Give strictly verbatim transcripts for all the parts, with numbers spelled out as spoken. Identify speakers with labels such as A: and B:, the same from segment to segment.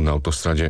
A: na autostradzie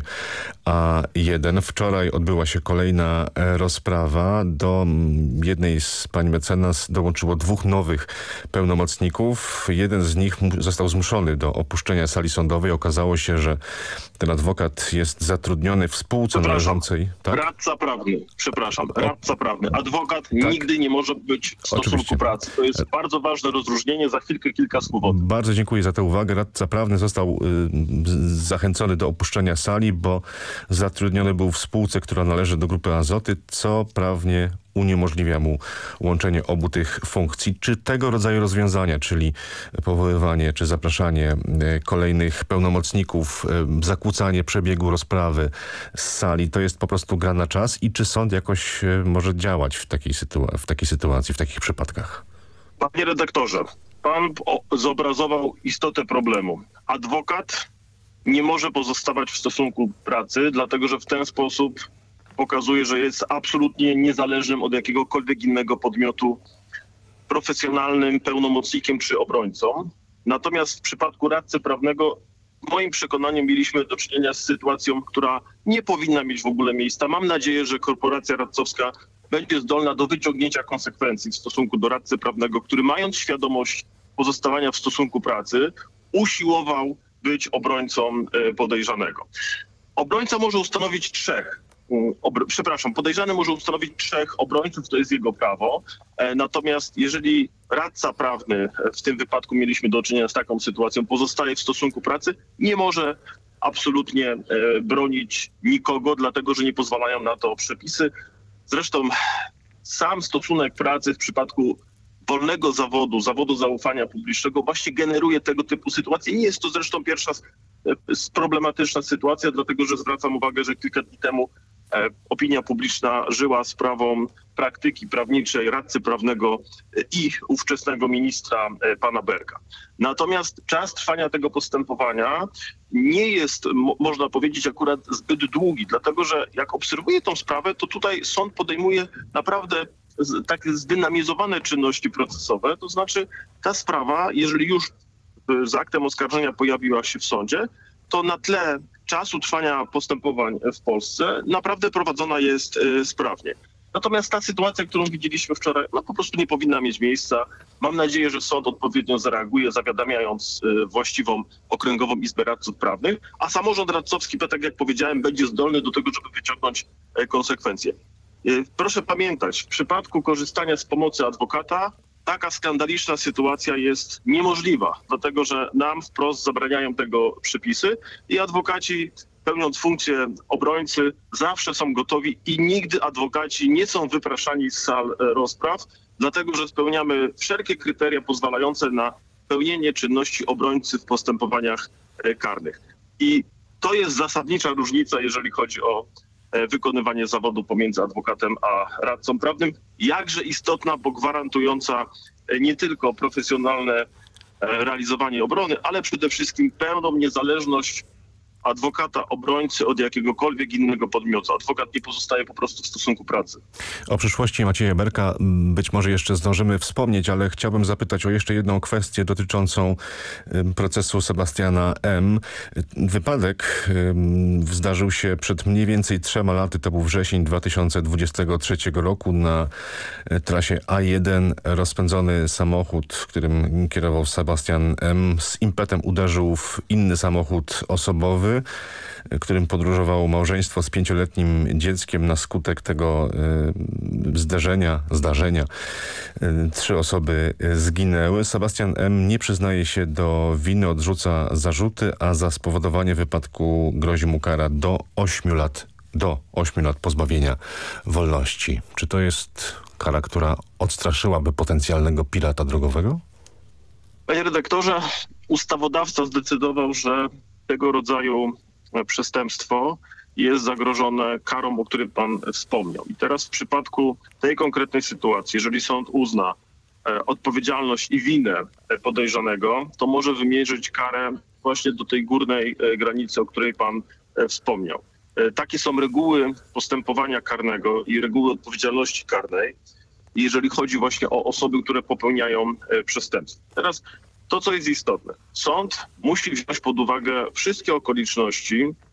A: A jeden. Wczoraj odbyła się kolejna rozprawa. Do jednej z pani mecenas dołączyło dwóch nowych pełnomocników. Jeden z nich został zmuszony do opuszczenia sali sądowej. Okazało się, że ten adwokat jest zatrudniony w spółce należącej... Tak?
B: Radca prawny, przepraszam, radca prawny. Adwokat tak. nigdy nie może być w stosunku Oczywiście. pracy. To jest bardzo ważne rozróżnienie. Za chwilkę kilka słów o tym.
A: Bardzo dziękuję za tę uwagę. Radca prawny został y, zachęcony do opuszczenia sali, bo zatrudniony był w spółce, która należy do grupy Azoty, co prawnie uniemożliwia mu łączenie obu tych funkcji. Czy tego rodzaju rozwiązania, czyli powoływanie czy zapraszanie kolejnych pełnomocników, zakłócanie przebiegu rozprawy z sali, to jest po prostu gra na czas i czy sąd jakoś może działać w takiej, sytua- w takiej sytuacji, w takich przypadkach?
B: Panie redaktorze, pan zobrazował istotę problemu. Adwokat nie może pozostawać w stosunku pracy, dlatego że w ten sposób pokazuje, że jest absolutnie niezależnym od jakiegokolwiek innego podmiotu, profesjonalnym pełnomocnikiem czy obrońcą. Natomiast w przypadku radcy prawnego, moim przekonaniem, mieliśmy do czynienia z sytuacją, która nie powinna mieć w ogóle miejsca. Mam nadzieję, że korporacja radcowska będzie zdolna do wyciągnięcia konsekwencji w stosunku do radcy prawnego, który, mając świadomość pozostawania w stosunku pracy, usiłował być obrońcą podejrzanego. Obrońca może ustanowić trzech, obr- przepraszam, podejrzany może ustanowić trzech obrońców, to jest jego prawo. Natomiast jeżeli radca prawny, w tym wypadku mieliśmy do czynienia z taką sytuacją, pozostaje w stosunku pracy, nie może absolutnie bronić nikogo, dlatego że nie pozwalają na to przepisy. Zresztą sam stosunek pracy w przypadku wolnego zawodu, zawodu zaufania publicznego właśnie generuje tego typu sytuacje. Nie jest to zresztą pierwsza problematyczna sytuacja, dlatego że zwracam uwagę, że kilka dni temu e, opinia publiczna żyła sprawą praktyki prawniczej radcy prawnego e, i ówczesnego ministra e, pana Berka. Natomiast czas trwania tego postępowania nie jest, mo, można powiedzieć, akurat zbyt długi, dlatego że jak obserwuję tą sprawę, to tutaj sąd podejmuje naprawdę takie zdynamizowane czynności procesowe, to znaczy ta sprawa, jeżeli już z aktem oskarżenia pojawiła się w sądzie, to na tle czasu trwania postępowań w Polsce naprawdę prowadzona jest sprawnie. Natomiast ta sytuacja, którą widzieliśmy wczoraj, no po prostu nie powinna mieć miejsca. Mam nadzieję, że sąd odpowiednio zareaguje, zawiadamiając właściwą Okręgową Izbę Radców Prawnych, a samorząd radcowski, tak jak powiedziałem, będzie zdolny do tego, żeby wyciągnąć konsekwencje. Proszę pamiętać, w przypadku korzystania z pomocy adwokata taka skandaliczna sytuacja jest niemożliwa, dlatego że nam wprost zabraniają tego przepisy i adwokaci, pełniąc funkcję obrońcy, zawsze są gotowi i nigdy adwokaci nie są wypraszani z sal rozpraw, dlatego że spełniamy wszelkie kryteria pozwalające na pełnienie czynności obrońcy w postępowaniach karnych. I to jest zasadnicza różnica, jeżeli chodzi o wykonywanie zawodu pomiędzy adwokatem a radcą prawnym. Jakże istotna, bo gwarantująca nie tylko profesjonalne realizowanie obrony, ale przede wszystkim pełną niezależność adwokata, obrońcy od jakiegokolwiek innego podmiotu. Adwokat nie pozostaje po prostu w stosunku pracy.
A: O przyszłości Macieja Berka być może jeszcze zdążymy wspomnieć, ale chciałbym zapytać o jeszcze jedną kwestię dotyczącą procesu Sebastiana M. Wypadek zdarzył się przed mniej więcej trzema laty, to był wrzesień dwa tysiące dwudziestego trzeciego roku. Na trasie A jeden rozpędzony samochód, którym kierował Sebastian M., z impetem uderzył w inny samochód osobowy, którym podróżowało małżeństwo z pięcioletnim dzieckiem. Na skutek tego y, zdarzenia, zdarzenia y, trzy osoby zginęły. Sebastian M. nie przyznaje się do winy, odrzuca zarzuty, a za spowodowanie wypadku grozi mu kara do ośmiu lat, do ośmiu lat pozbawienia wolności. Czy to jest kara, która odstraszyłaby potencjalnego pirata drogowego?
B: Panie redaktorze, ustawodawca zdecydował, że tego rodzaju przestępstwo jest zagrożone karą, o której pan wspomniał. I teraz w przypadku tej konkretnej sytuacji, jeżeli sąd uzna e, odpowiedzialność i winę podejrzanego, to może wymierzyć karę właśnie do tej górnej e, granicy, o której pan e, wspomniał. E, takie są reguły postępowania karnego i reguły odpowiedzialności karnej, jeżeli chodzi właśnie o osoby, które popełniają e, przestępstwo. Teraz to, co jest istotne. Sąd musi wziąć pod uwagę wszystkie okoliczności,